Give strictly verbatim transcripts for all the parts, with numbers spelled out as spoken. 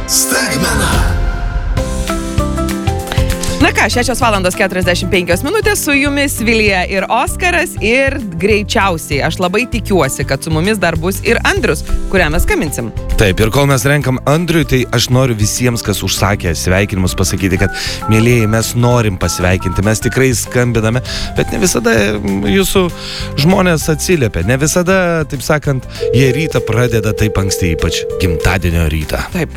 Staigmena. Na ką, šešios valandos keturiasdešimt penkios minutės, su jumis Vilija ir Oskaras ir greičiausiai, aš labai tikiuosi, kad su mumis dar bus ir Andrius, kuriam mes skambinsim. Taip, ir kol mes renkam Andriui, tai aš noriu visiems, kas užsakė sveikinimus, pasakyti, kad, mielieji, mes norim pasveikinti, mes tikrai skambiname, bet ne visada jūsų žmonės atsiliepia, ne visada, taip sakant, jie rytą pradeda taip anksti, ypač gimtadienio rytą. Taip.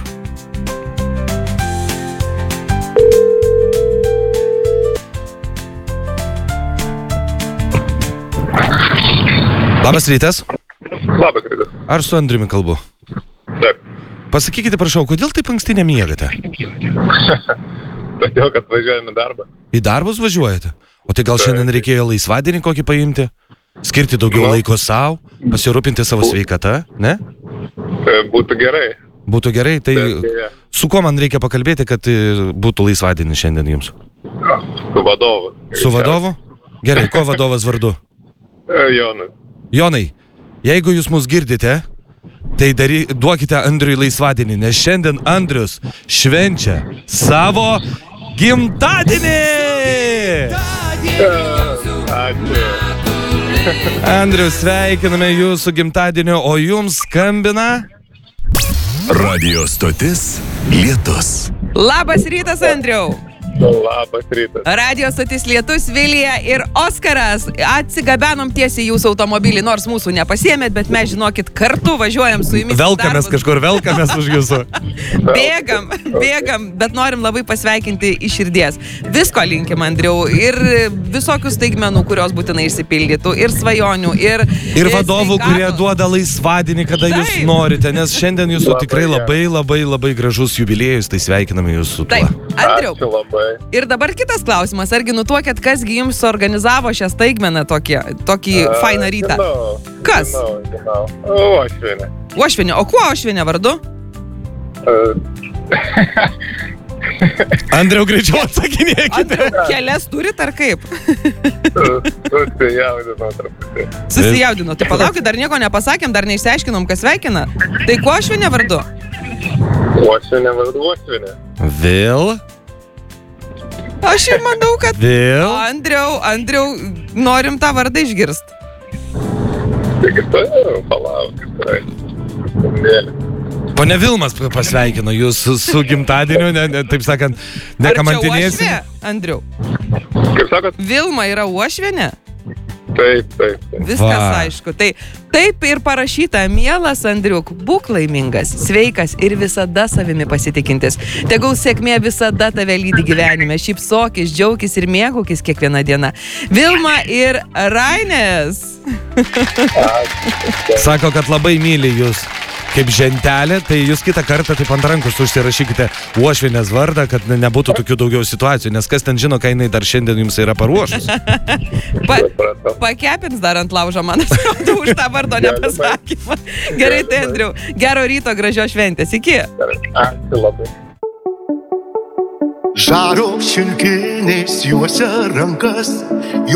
Labas rytas. Labas rytas. Ar su Andriumi kalbu? Taip. Pasakykite, prašau, kodėl taip anksti nemiegate? Todėl, kad važiuojame į darbą. Į darbus važiuojate? O tai gal šiandien reikėjo laisvadienį kokį paimti? Skirti daugiau No. laiko savo? Pasirūpinti savo sveikatą, ne? Tai būtų gerai. Būtų gerai, tai Bet, deja, su kuo man reikia pakalbėti, kad e, būtų laisvadienis šiandien jums? Su vadovu. Su vadovu? Gerai, ko vadovas vardu? E, Jonas. Jonai, jeigu jūs mus girdite, tai dary, duokite Andriui laisvadienį, nes šiandien Andrius švenčia savo gimtadienį! E, Ačiū. Andrius, sveikiname jūsų gimtadienio, o jums skambina... Radio stotis Lietus. Labas rytas, Andriau. Labas rytas. Radio stotis Lietus, Vilija ir Oskaras. Atsigabenom tiesiai jūsų automobilį, nors mūsų nepasiėmėt, bet mes, žinokit, kartu važiuojam su jumis. Velkamės kažkur, velkamės už jūsų. Bėgam, bėgam, bet norim labai pasveikinti iš širdies. Visko linkim, Andriau, ir visokių staigmenų, kurios būtinai išsipildytų, ir svajonių, ir... Ir vadovų, sveikatos. kurie duoda laisvadienį, kada jūs Taip. norite, nes šiandien jūsų Labai tikrai gerai. labai, labai, labai gražus jubiliejus, tai sveikiname jūs su tuo. Taip, Andriau. Ačiū labai. Ir dabar kitas klausimas, argi nutuokėt, kasgi jums organizavo šią staigmeną tokį, tokį E, fainą rytą? Žinau. Kas? Žinau, žinau. O, Ošvinė. Uošvienė, o kuo Uošvienė vardu? E, Andriau, greičiau atsakinėkite. Andriau, kelias turit ar kaip? Susijaudinau truputį. Susijaudino, tai palaukit, dar nieko nepasakėm, dar neišsiaiškinom, kas sveikina. Tai kuo Uošvienė vardu? Ošvinė vardu Ošvinė. Vėl, Aš ir manau, kad... vėl. Andriau, Andriau, norim tą vardą išgirst. Tik stojau, palaukit. Tai. Mėly. Pone Vilmas pasveikino jūs su, su gimtadieniu, ne, ne, taip sakant, nekamantinėsim. Ar čia Uošvė, Andriau? Kaip sakot? Vilma yra Uošvienė? Taip, taip, taip. Viskas Va. aišku. Tai taip ir parašyta, mielas Andriuk, būk laimingas, sveikas ir visada savimi pasitikintis. Tegul sėkmė visada tave lydi gyvenime. Šypsokis, džiaukis ir mėgaukis kiekvieną dieną. Vilma ir Rainės. Sako, kad labai myli jūs kaip žentelė, tai jūs kitą kartą taip ant rankos užsirašykite Uošvienės vardą, kad ne- nebūtų tokių daugiau situacijų, nes kas ten žino, ką jinai dar šiandien jums yra paruošus. Pa, Supratau. pakepins dar ant laužo, man atrodo, už tą vardo nepasakymą. Gerai, tai Andriu, gero ryto, gražios šventės. Iki. Ačiū labai. Žaro šilkinės juose rankas.